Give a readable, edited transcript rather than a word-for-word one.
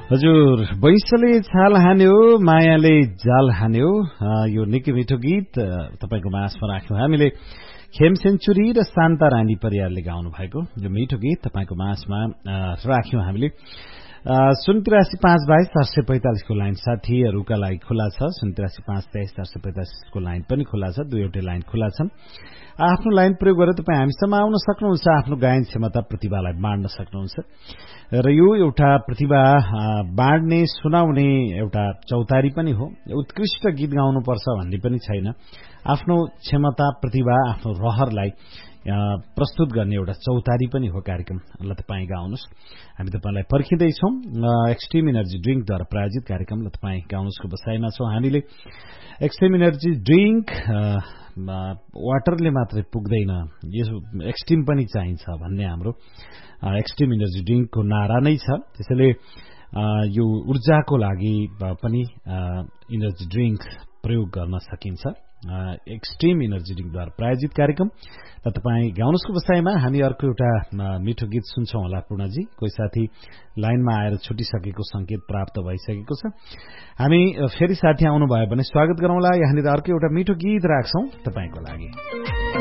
हजुर वैंशले छाल हान्यो मायाले जाल हान्यो यो निकै मिठो गीत तपाईको माझमा राख्यौं हामीले खेम सेन्चुरी र शान्ता रानी परियारले गाउनु भएको यो मिठो गीत तपाईको माझमा राख्यौं हामीले 083524745 को लाइन साथीहरुका लागि खुला छ 083524745 को लाइन पनि खुला छ दुईवटै लाइन खुला छन् आफ्नो लाइन प्रयोग गरेर तपाई हामीसँग आउन सक्नुहुन्छ आफ्नो गायन क्षमता प्रतिभालाई बाँड्न सक्नुहुन्छ र यो एउटा प्रतिभा बाँड्ने सुनाउने एउटा चौतारी पनि हो उत्कृष्ट गीत गाउनु पर्छ भन्ने पनि छैन आफ्नो क्षमता प्रतिभा आफ्नो रहरलाई प्रस्तुत गर्ने एउटा चौतारी पनि हो कार्यक्रम ल तपाई गाउनुस् हामी तपाईलाई पर्खिदै छौं एक्सट्रीम एनर्जी ड्रिंक द्वारा प्रायोजित कार्यक्रम ल तपाई गाउनुस्को बसाइमा छौं हामीले एक्सट्रीम एनर्जी ड्रिंक वाटरले मात्रै पुग्दैन यो एक्सट्रीम पनि चाहिन्छ भन्ने हाम्रो एक्सट्रीम एनर्जी ड्रिंकको नारा नै छ त्यसैले यो ऊर्जाको लागि पनि एनर्जी ड्रिंक प्रयोग गर्न सकिन्छ एक्सट्रीम एनर्जी ड्रिंकद्वारा प्रायोजित कार्यक्रम र तपाई गाउनुस्को बसाइमा हामी अर्को एउटा मिठो गीत सुन्छौं होला पूर्णजी कोही साथी लाइनमा आएर छुटिसकेको संकेत प्राप्त भइसकेको छ हामी फेरि साथी आउनु भयो भने स्वागत गरौँला यहाँनिर अर्को एउटा मिठो गीत राख्छौं तपाईको लागि